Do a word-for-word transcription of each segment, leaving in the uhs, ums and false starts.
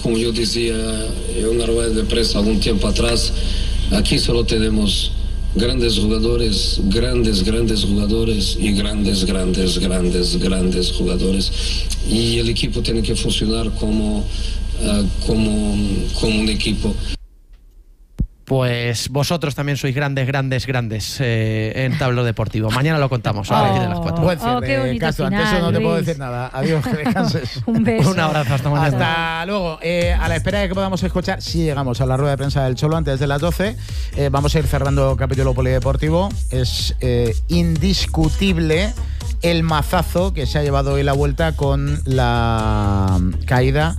como yo decía en una rueda de prensa algún tiempo atrás, aquí solo tenemos grandes jugadores, grandes, grandes jugadores y grandes, grandes, grandes, grandes jugadores. Y el equipo tiene que funcionar como, uh, como, como un equipo. Pues vosotros también sois grandes, grandes, grandes eh, en Tablao Deportivo. Mañana lo contamos a partir de las cuatro. Buen cierre, Oh, qué bonito Castro, ante final, eso no te puedo Luis. decir nada. Adiós, que descanses. Un beso. Un abrazo, hasta mañana. Hasta luego. Eh, a la espera de que podamos escuchar, si llegamos a la rueda de prensa del Cholo antes de las doce, eh, vamos a ir cerrando capítulo polideportivo. Es eh, indiscutible el mazazo que se ha llevado hoy la vuelta con la caída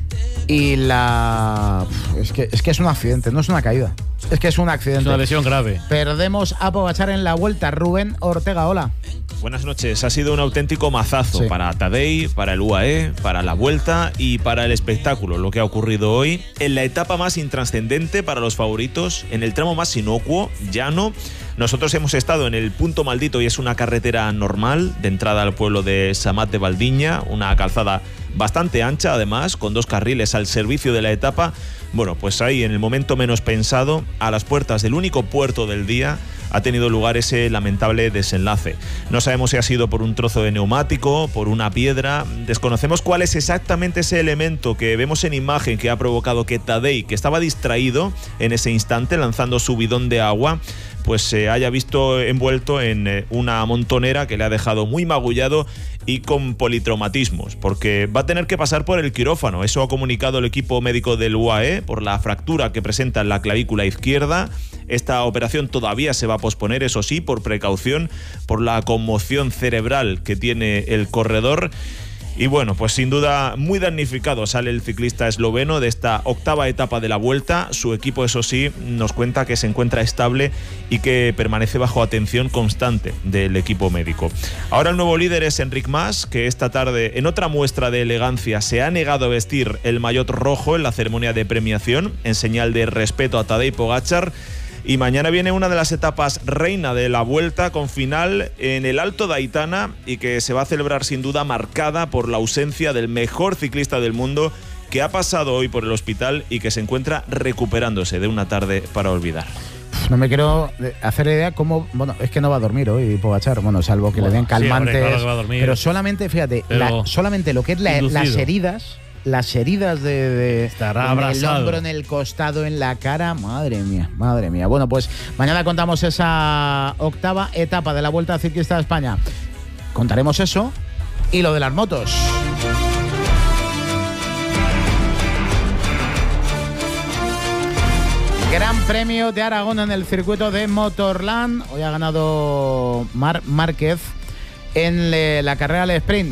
y la... Es que, es que es un accidente, no es una caída. Es que es un accidente. Es una lesión grave. Perdemos a Pogačar en la vuelta. Rubén Ortega, hola. Buenas noches. Ha sido un auténtico mazazo Sí. para Tadej, para el U A E, para la Vuelta y para el espectáculo, lo que ha ocurrido hoy en la etapa más intrascendente para los favoritos, en el tramo más inocuo, llano. Nosotros hemos estado en el punto maldito y es una carretera normal de entrada al pueblo de Samat de Valdiña, una calzada bastante ancha además, con dos carriles al servicio de la etapa. Bueno, pues ahí en el momento menos pensado, a las puertas del único puerto del día, ha tenido lugar ese lamentable desenlace. No sabemos si ha sido por un trozo de neumático, por una piedra. Desconocemos cuál es exactamente ese elemento que vemos en imagen que ha provocado que Tadej, que estaba distraído en ese instante lanzando su bidón de agua, pues se haya visto envuelto en una montonera que le ha dejado muy magullado y con politraumatismos, porque va a tener que pasar por el quirófano. Eso ha comunicado el equipo médico del U A E por la fractura que presenta en la clavícula izquierda. Esta operación todavía se va a posponer, eso sí, por precaución, por la conmoción cerebral que tiene el corredor. Y bueno, pues sin duda muy damnificado sale el ciclista esloveno de esta octava etapa de la Vuelta. Su equipo, eso sí, nos cuenta que se encuentra estable y que permanece bajo atención constante del equipo médico. Ahora el nuevo líder es Enric Mas, que esta tarde, en otra muestra de elegancia, se ha negado a vestir el maillot rojo en la ceremonia de premiación, en señal de respeto a Tadej Pogačar. Y mañana viene una de las etapas reina de la Vuelta, con final en el Alto de Aitana, y que se va a celebrar sin duda marcada por la ausencia del mejor ciclista del mundo, que ha pasado hoy por el hospital y que se encuentra recuperándose de una tarde para olvidar. No me quiero hacer idea cómo... Bueno, es que no va a dormir hoy Pogačar, bueno, salvo que Bueno, le den sí, calmantes. hombre, claro que va a dormir. Pero solamente, fíjate, Pero la- solamente lo que es la- inducido. las heridas... Las heridas de, de Estará en el abrasado. hombro, en el costado, en la cara. Madre mía, madre mía. Bueno, pues mañana contamos esa octava etapa de la Vuelta Ciclista de España. Contaremos eso y lo de las motos. Gran Premio de Aragón en el circuito de Motorland. Hoy ha ganado Marc Márquez en le- la carrera al sprint.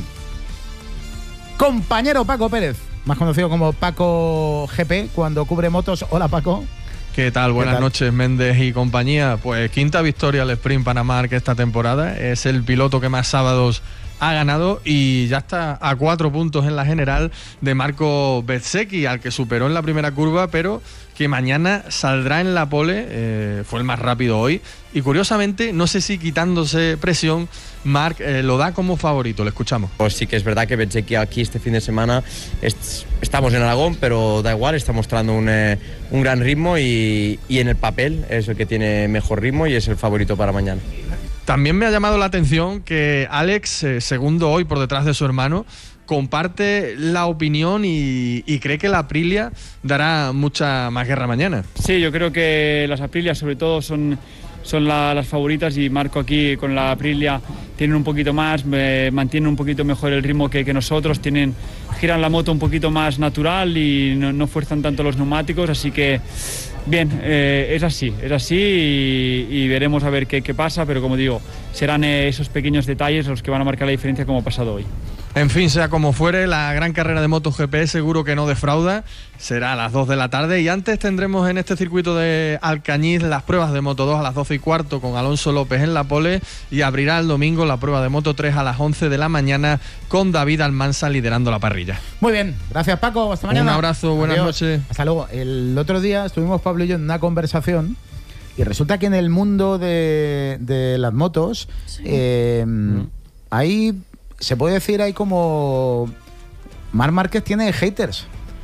Compañero Paco Pérez, más conocido como Paco G P, cuando cubre motos. Hola, Paco. ¿Qué tal? Buenas tal? noches, Méndez y compañía. Pues quinta victoria al sprint para Marc esta temporada. Es el piloto que más sábados ha ganado y ya está a cuatro puntos en la general de Marco Bezzecchi, al que superó en la primera curva, pero que mañana saldrá en la pole. Eh, fue el más rápido hoy. Y curiosamente, no sé si quitándose presión, Marc eh, lo da como favorito. Le escuchamos. Pues sí que es verdad que Bezzecchi aquí este fin de semana es- estamos en Aragón, pero da igual, está mostrando un, eh, un gran ritmo y, y en el papel es el que tiene mejor ritmo y es el favorito para mañana. También me ha llamado la atención que Alex, eh, segundo hoy por detrás de su hermano, comparte la opinión y, y cree que la Aprilia dará mucha más guerra mañana. Sí, yo creo que las Aprilia sobre todo son, son la- las favoritas y Marco aquí con la Aprilia tienen un poquito más, eh, mantienen un poquito mejor el ritmo que, que nosotros, tienen, giran la moto un poquito más natural y no, no fuerzan tanto los neumáticos, así que bien, eh, es así, es así y, y veremos a ver qué, qué pasa, pero como digo, serán eh, esos pequeños detalles los que van a marcar la diferencia como ha pasado hoy. En fin, sea como fuere, la gran carrera de MotoGP seguro que no defrauda. Será a las dos de la tarde y antes tendremos en este circuito de Alcañiz las pruebas de Moto dos a las doce y cuarto con Alonso López en la pole y abrirá el domingo la prueba de Moto tres a las once de la mañana con David Almansa liderando la parrilla. Muy bien, gracias, Paco. Hasta mañana. Un abrazo, buenas Adiós. noches. Hasta luego. El otro día estuvimos Pablo y yo en una conversación y resulta que en el mundo de, de las motos eh, hay, se puede decir, hay como... Marc Márquez tiene haters.